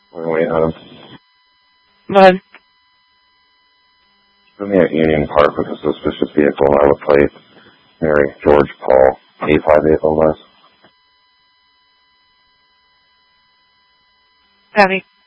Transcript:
We have Go ahead. me at Union Park with a suspicious vehicle, Iowa plate, Mary George Paul, 858 LS. Copy.